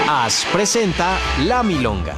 AS presenta La Milonga.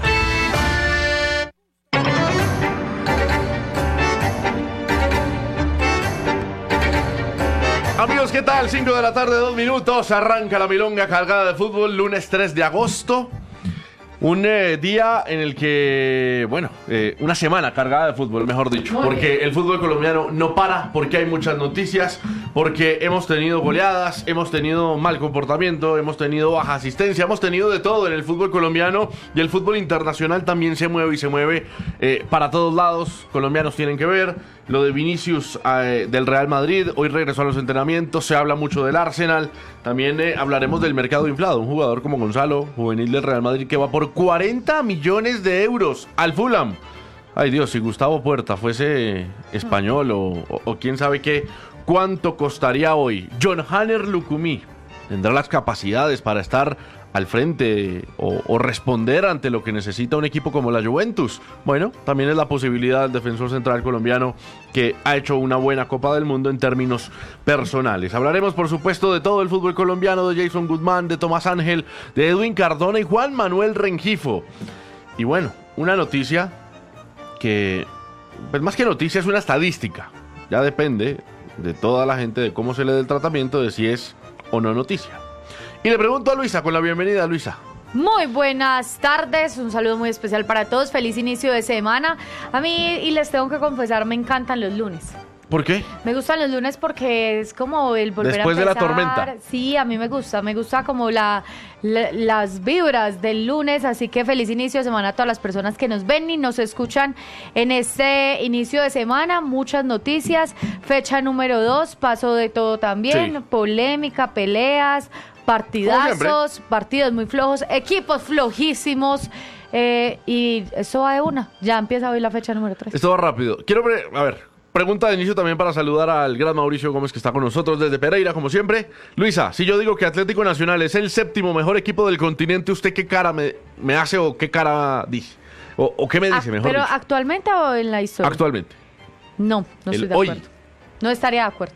Amigos, ¿qué tal? 5 de la tarde, 2 minutos. Arranca La Milonga cargada de fútbol, lunes 3 de agosto. Un día en el que, una semana cargada de fútbol, mejor dicho. Porque el fútbol colombiano no para, porque hay muchas noticias, porque hemos tenido goleadas, hemos tenido mal comportamiento, hemos tenido baja asistencia, hemos tenido de todo en el fútbol colombiano. Y el fútbol internacional también se mueve y se mueve para todos lados. Colombianos tienen que ver. Lo de Vinicius del Real Madrid, hoy regresó a los entrenamientos, se habla mucho del Arsenal. También hablaremos del mercado inflado, un jugador como Gonzalo, juvenil del Real Madrid, que va por 40 millones de euros al Fulham. Ay Dios, si Gustavo Puerta fuese español o quién sabe qué, ¿cuánto costaría hoy? John Hanner Lucumí tendrá las capacidades para estar al frente o responder ante lo que necesita un equipo como la Juventus. Bueno, también es la posibilidad del defensor central colombiano, que ha hecho una buena Copa del Mundo en términos personales. Hablaremos, por supuesto, de todo el fútbol colombiano, de Jason Guzmán, de Tomás Ángel, de Edwin Cardona y Juan Manuel Rengifo. Y bueno, una noticia que, pues más que noticia, es una estadística. Ya depende de toda la gente de cómo se le dé el tratamiento, de si es o no noticia. Y le pregunto a Luisa, con la bienvenida, Luisa. Muy buenas tardes, un saludo muy especial para todos, feliz inicio de semana. A mí, y les tengo que confesar, me encantan los lunes. ¿Por qué? Me gustan los lunes porque es como el volver después a empezar. De la tormenta. Sí, a mí me gusta como las vibras del lunes, así que feliz inicio de semana a todas las personas que nos ven y nos escuchan en este inicio de semana. Muchas noticias, fecha número 2, paso de todo también, sí. Polémica, peleas, partidazos, partidos muy flojos, equipos flojísimos, y eso va de una. Ya empieza hoy la fecha número 3. Esto va rápido. Pregunta de inicio también para saludar al gran Mauricio Gómez, que está con nosotros desde Pereira, como siempre. Luisa, si yo digo que Atlético Nacional es el 7º mejor equipo del continente, ¿usted qué cara me hace o qué cara dice? ¿O qué me dice, mejor ¿Pero dicho? actualmente o en la historia? Actualmente. No estoy de acuerdo. No estaría de acuerdo.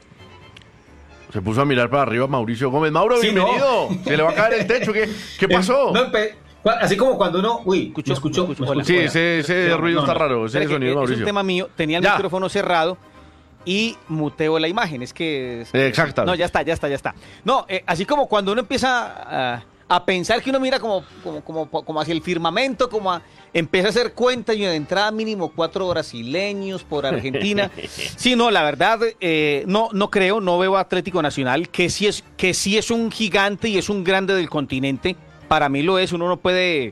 Se puso a mirar para arriba Mauricio Gómez. Mauro, sí, bienvenido. No. Se le va a caer el techo. ¿Qué pasó? Así como cuando uno... escuchó. Sí, ese ruido está raro. Ese sonido, es Mauricio. Un tema mío. Tenía el micrófono cerrado y muteo la imagen. Exactamente. No, ya está. No, así como cuando uno empieza a pensar que uno mira como hacia el firmamento, empieza a hacer cuentas y de entrada mínimo 4 brasileños por Argentina. Sí, no, la verdad, no creo, no veo Atlético Nacional, que sí es un gigante y es un grande del continente. Para mí lo es, uno no puede,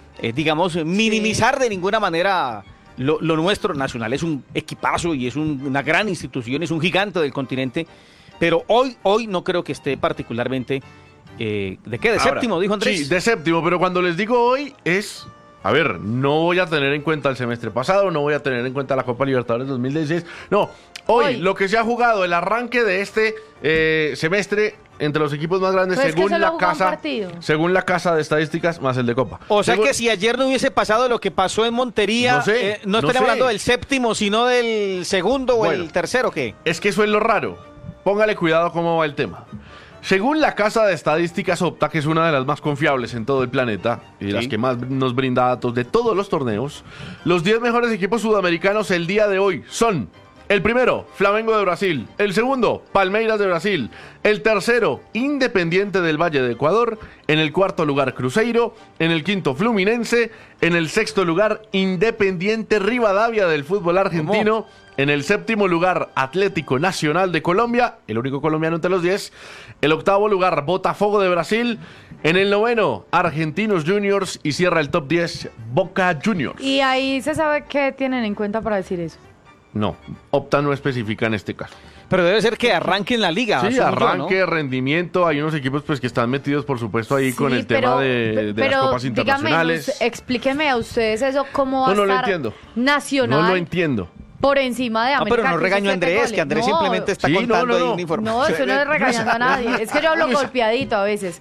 minimizar de ninguna manera lo nuestro. Nacional es un equipazo y es una gran institución, es un gigante del continente, pero hoy no creo que esté particularmente... ¿De qué? ¿De séptimo, dijo Andrés? Sí, de séptimo, pero cuando les digo hoy es... no voy a tener en cuenta el semestre pasado, no voy a tener en cuenta la Copa Libertadores 2016. No, hoy lo que se ha jugado, el arranque de este semestre entre los equipos más grandes, pues según la casa de estadísticas, más el de Copa. O sea que si ayer no hubiese pasado lo que pasó en Montería, no estaríamos hablando del séptimo, sino del segundo o el tercero, ¿qué? Es que eso es lo raro. Póngale cuidado cómo va el tema. Según la Casa de Estadísticas Opta, que es una de las más confiables en todo el planeta y las que más nos brinda datos de todos los torneos, los 10 mejores equipos sudamericanos el día de hoy son: el primero, Flamengo de Brasil; el segundo, Palmeiras de Brasil; el tercero, Independiente del Valle de Ecuador; en el cuarto lugar, Cruzeiro; en el quinto, Fluminense; en el sexto lugar, Independiente Rivadavia del fútbol argentino; en el séptimo lugar, Atlético Nacional de Colombia, el único colombiano entre los 10; el octavo lugar, Botafogo de Brasil; en el noveno, Argentinos Juniors; y cierra el top 10, Boca Juniors. ¿Y ahí se sabe qué tienen en cuenta para decir eso? No, Opta no especifica en este caso. Pero debe ser que arranque en la liga. Sí, arranque, ¿no? Rendimiento. Hay unos equipos pues que están metidos, por supuesto, ahí con el tema de las copas internacionales. Dígame, explíqueme a ustedes eso, cómo va a estar lo entiendo. Nacional. No lo entiendo. Por encima de América. Pero no regaño a Andrés, que Andrés simplemente está contando ahí una información. No, eso no es regañando a nadie. Es que yo hablo golpeadito a veces.